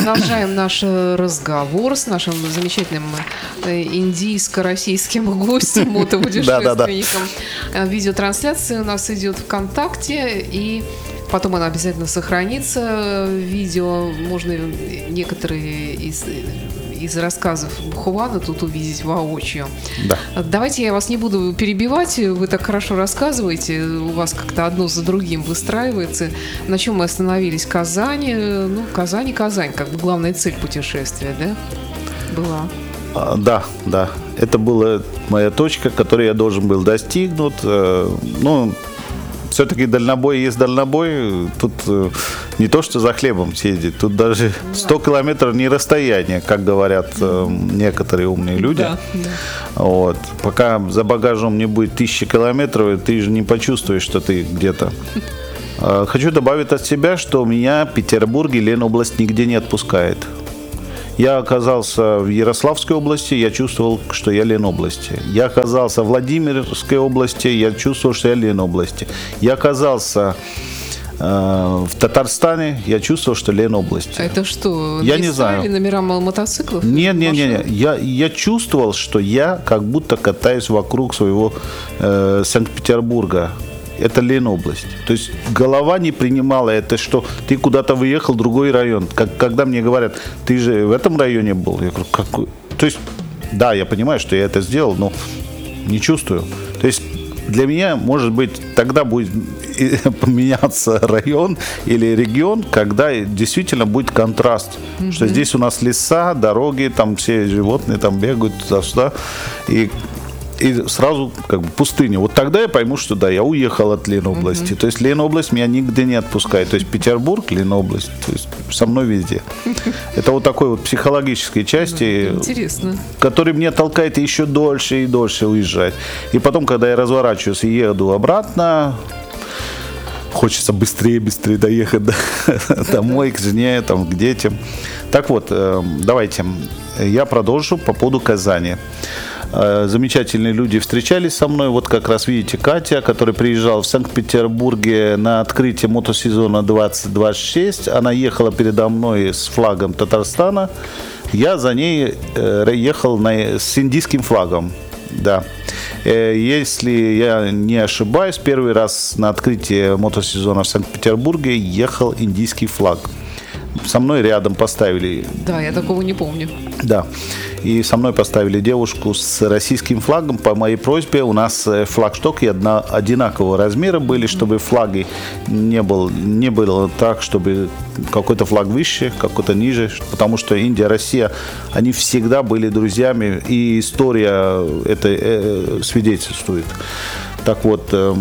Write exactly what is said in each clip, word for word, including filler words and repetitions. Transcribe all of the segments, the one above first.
продолжаем наш разговор с нашим замечательным индийско-российским гостем, мотопутешественником. Видеотрансляция у нас идет ВКонтакте, и потом она обязательно сохранится. Видео можно некоторые из... из рассказов Бхувана тут увидеть воочию. Да. Давайте я вас не буду перебивать, вы так хорошо рассказываете, у вас как-то одно за другим выстраивается. На чем мы остановились? Казань, ну, Казань и Казань, как бы главная цель путешествия, да, была? А, да, да. Это была моя точка, которую я должен был достигнуть. Ну, все-таки дальнобой есть дальнобой. Тут не то, что за хлебом съездить, тут даже сто километров не расстояние, как говорят некоторые умные люди. Да, да. Вот. Пока за багажом не будет тысячи километров, ты же не почувствуешь, что ты где-то. Хочу добавить от себя, что меня в Петербурге Ленобласть нигде не отпускает. Я оказался в Ярославской области, я чувствовал, что я Ленобласти. Я оказался в Владимирской области, я чувствовал, что я Ленобласти. Я оказался э, в Татарстане, я чувствовал, что Ленобласти. А это что, я не знаю. Номера мотоциклов? Нет, нет, нет. Я, я чувствовал, что я как будто катаюсь вокруг своего э, Санкт-Петербурга. Это Ленобласть. То есть голова не принимала это, что ты куда-то выехал в другой район. Как, когда мне говорят, ты же в этом районе был, я говорю, какой? То есть, да, я понимаю, что я это сделал, но не чувствую. То есть для меня, может быть, тогда будет поменяться район или регион, когда действительно будет контраст. Mm-hmm. Что здесь у нас леса, дороги, там все животные там бегают туда-сюда. И И сразу как бы пустыня. Вот тогда я пойму, что да, я уехал от Ленобласти. Mm-hmm. То есть Ленобласть меня нигде не отпускает. То есть Петербург, Ленобласть, то есть со мной везде. Это вот такой вот психологической части, интересно, который меня толкает еще дольше и дольше уезжать. И потом, когда я разворачиваюсь и еду обратно, хочется быстрее, быстрее доехать домой, к жене, там, к детям. Так вот, давайте я продолжу по поводу Казани. Замечательные люди встречались со мной. Вот как раз видите, Катя, которая приезжала в Санкт-Петербурге на открытие мотосезона двадцать двадцать шесть. Она ехала передо мной с флагом Татарстана. Я за ней ехал на, с индийским флагом. Да. Если я не ошибаюсь, первый раз на открытие мотосезона в Санкт-Петербурге ехал индийский флаг. Со мной рядом поставили... Да, я такого не помню. Да. И со мной поставили девушку с российским флагом. По моей просьбе у нас флагштоки одинакового размера были, чтобы флаги не было, не было так, чтобы какой-то флаг выше, какой-то ниже. Потому что Индия, Россия, они всегда были друзьями. И история это э, свидетельствует. Так вот... Э,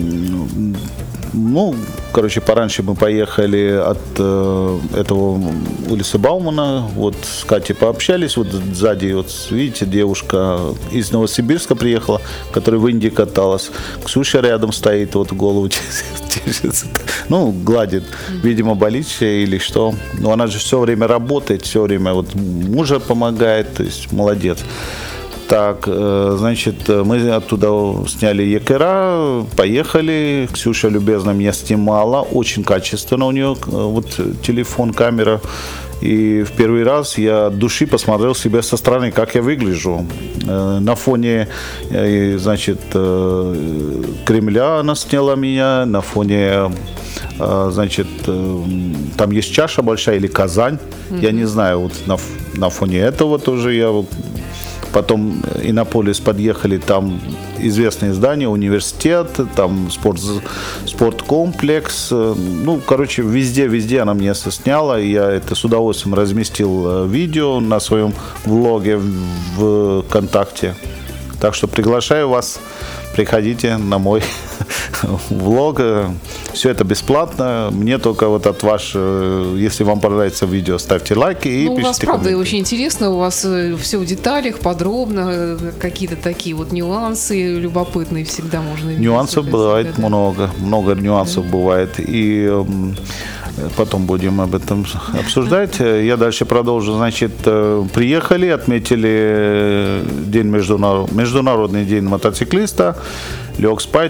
Ну, короче, пораньше мы поехали от э, этого улицы Баумана, вот с Катей пообщались, вот сзади, вот видите, девушка из Новосибирска приехала, которая в Индии каталась, Ксюша рядом стоит, вот голову чешет, ну, гладит, видимо, болит или что, но она же все время работает, все время вот мужа помогает, то есть молодец. Так, значит, мы оттуда сняли якоря, поехали. Ксюша любезно меня снимала, очень качественно у нее вот телефон, камера. И в первый раз я от души посмотрел себя со стороны, как я выгляжу. На фоне, значит, Кремля она сняла меня, на фоне, значит, там есть чаша большая или Казань, mm-hmm. я не знаю, вот на, на фоне этого тоже я... Потом Иннополис подъехали, там известные здания, университет, там спорт, спорткомплекс. Ну, короче, везде-везде она мне сняла. И я это с удовольствием разместил видео на своем влоге в ВКонтакте. Так что приглашаю вас, приходите на мой влог. Все это бесплатно. Мне только вот от ваш, если вам понравится видео, ставьте лайки и ну, пишите. У вас, правда, комменты. очень интересно. У вас все в деталях, подробно. Какие-то такие вот нюансы любопытные всегда можно видеть. Нюансов бывает себя, да. много. Много нюансов да. бывает. И потом будем об этом обсуждать. Я дальше продолжу. Значит, приехали, отметили день международ... Международный день мотоциклиста. Лег спать,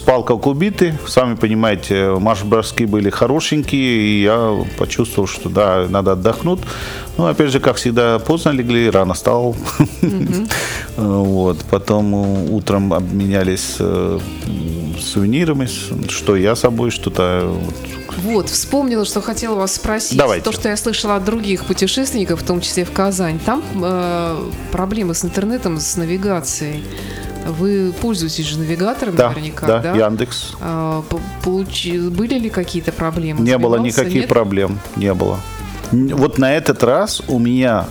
спал как убитый. Сами понимаете, марш-броски были хорошенькие, и я почувствовал, что да, надо отдохнуть. Ну, опять же, как всегда, поздно легли, рано встал. Mm-hmm. Вот. Потом утром обменялись сувенирами, что я с собой, что-то... Вот, вспомнила, что хотела вас спросить. Давайте. То, что я слышала от других путешественников, в том числе в Казань, там э, проблемы с интернетом, с навигацией. Вы пользуетесь же навигатором, да, наверняка, да? Да, Яндекс. А, получи... Были ли какие-то проблемы? Не было Сбивался? никаких Нет? проблем, не было. Вот на этот раз у меня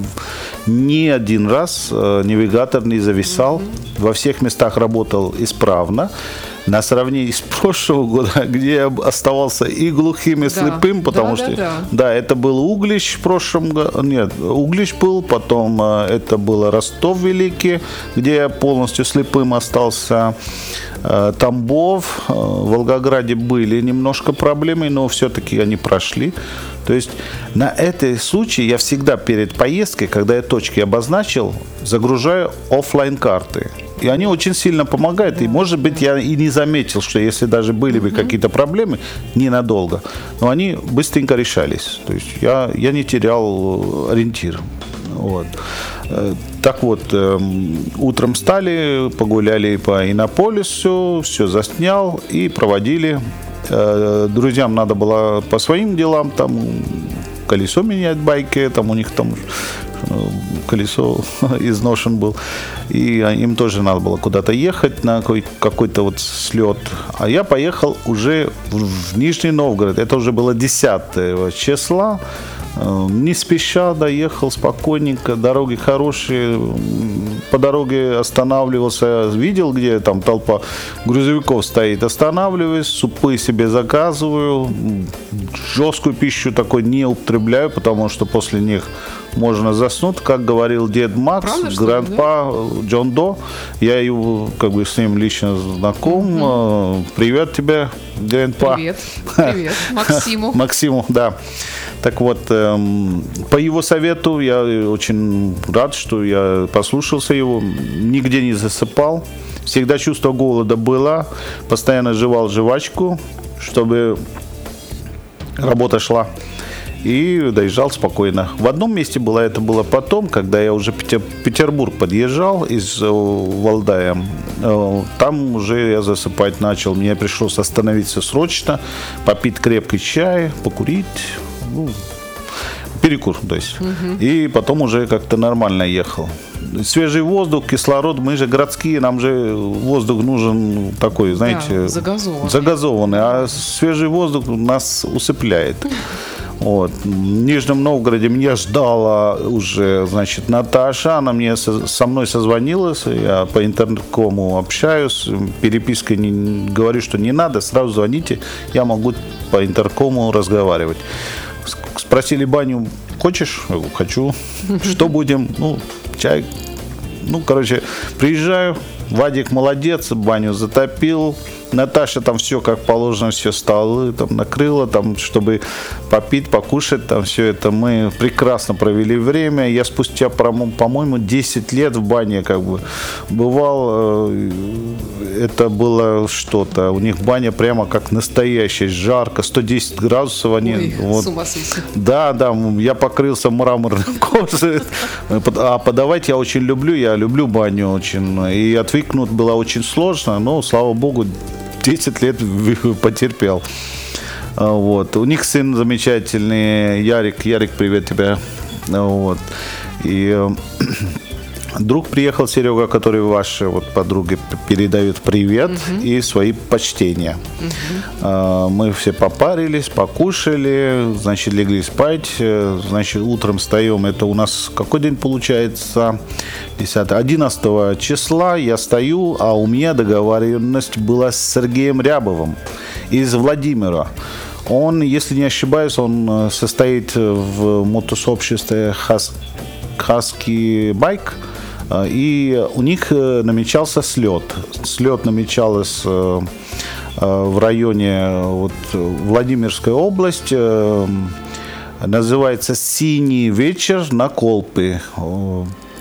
ни один раз э, навигатор не зависал. Mm-hmm. Во всех местах работал исправно. На сравнении с прошлого года, где я оставался и глухим, и да. слепым, потому да, что, да, да. да, это был Углич в прошлом году, нет, Углич был, потом э, это было Ростов Великий, где я полностью слепым остался, э, Тамбов, э, в Волгограде были немножко проблемы, но все-таки они прошли. То есть на этот случай я всегда перед поездкой, когда я точки обозначил, загружаю офлайн карты. И они очень сильно помогают. И, может быть, я и не заметил, что если даже были бы какие-то проблемы, ненадолго, но они быстренько решались. То есть я, я не терял ориентир. Вот. Так вот, утром встали, погуляли по Иннополису, все заснял и проводили. Друзьям надо было по своим делам, там колесо менять, байки, там у них там колесо изношен был, и им тоже надо было куда-то ехать на какой-то вот слет. А я поехал уже в Нижний Новгород, это уже было десятого числа, не спеша доехал спокойненько, дороги хорошие, по дороге останавливался, видел, где там толпа грузовиков стоит, останавливаюсь, супы себе заказываю, жесткую пищу такой не употребляю, потому что после них можно заснуть, как говорил дед Макс, грандпа да? Джон До, я его, как бы с ним лично знаком, mm-hmm. привет тебе, грандпа. Привет, привет, Максиму. Максиму, да. Так вот, эм, по его совету я очень рад, что я послушался его, нигде не засыпал, всегда чувство голода было, постоянно жевал жвачку, чтобы работа шла. И доезжал спокойно. В одном месте было, это было потом, когда я уже в Петербург подъезжал из Валдая. Там уже я засыпать начал. Мне пришлось остановиться срочно, попить крепкий чай, покурить. Ну, перекур, то есть. Угу. И потом уже как-то нормально ехал. Свежий воздух, кислород, мы же городские, нам же воздух нужен такой, знаете, да, загазованный. загазованный, а свежий воздух нас усыпляет. Вот. В Нижнем Новгороде меня ждала уже, значит, Наташа, она мне со, со мной созвонилась, я по интернет-кому общаюсь, перепиской не, говорю, что не надо, сразу звоните, я могу по интеркому разговаривать. Спросили баню, хочешь? Я говорю, хочу. Что будем? Ну, чай. Ну, короче, приезжаю, Вадик молодец, баню затопил. Наташа там все как положено, все столы там накрыла, там, чтобы попить, покушать, там все это. Мы прекрасно провели время. Я спустя, по-моему, десять лет в бане как бы бывал. Это было что-то. У них баня прямо как настоящая, жарко, сто десять градусов. Они, Ой, вот, с ума сойти. Да, да, я покрылся мраморной кожей. А подавать я очень люблю, я люблю баню очень. И отвыкнуть было очень сложно, но, слава богу, десять лет потерпел. Вот. У них сын замечательный, Ярик. Ярик, привет тебе. Вот. И друг приехал, Серега, который ваши вот подруги передают привет uh-huh. и свои почтения. Uh-huh. Мы все попарились, покушали, значит, легли спать. Значит, утром встаем. Это у нас какой день получается? десятого, одиннадцатого числа я стою, а у меня договоренность была с Сергеем Рябовым из Владимира. Он, если не ошибаюсь, он состоит в мотосообществе Husky Bike, и у них намечался слет. Слет намечался в районе вот, Владимирской области. Называется «Синий вечер на Колпы».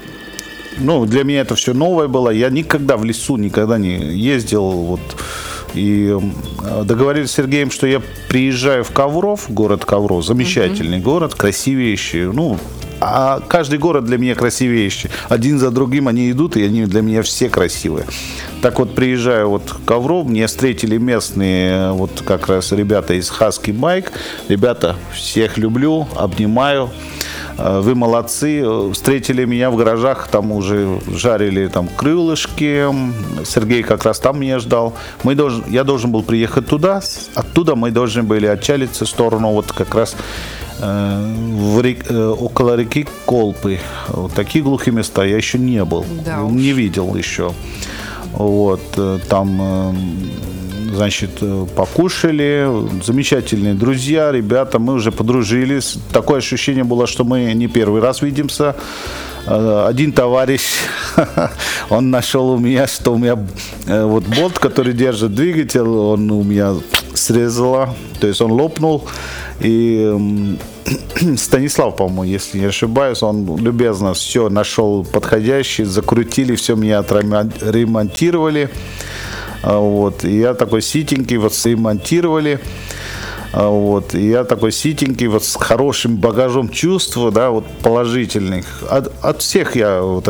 Ну, для меня это все новое было. Я никогда в лесу никогда не ездил. Вот. И договорились с Сергеем, что я приезжаю в Ковров, город Ковров, замечательный mm-hmm. город, красивейший, ну, а каждый город для меня красивейший. Один за другим они идут, и они для меня все красивые. Так вот, приезжаю вот в Ковров, мне встретили местные, вот как раз ребята из Husky Bike. Ребята, всех люблю, обнимаю. Вы молодцы. Встретили меня в гаражах, там уже жарили там крылышки. Сергей как раз там меня ждал. Мы должен, я должен был приехать туда. Оттуда мы должны были отчалиться в сторону вот как раз в рек, около реки Колпы. Вот такие глухие места я еще не был, да не видел еще. Вот там, значит, покушали, замечательные друзья, ребята, мы уже подружились. Такое ощущение было, что мы не первый раз видимся. Один товарищ, он нашел у меня, что у меня вот болт, который держит двигатель, он у меня срезало, то есть он лопнул. И Станислав, по-моему, если не ошибаюсь, он любезно все нашел подходящий, закрутили, все меня отремонтировали. Вот. И я такой ситенький, вот ремонтировали. Вот. И я такой ситенький, вот с хорошим багажом чувств, да, вот положительных. От, от всех я вот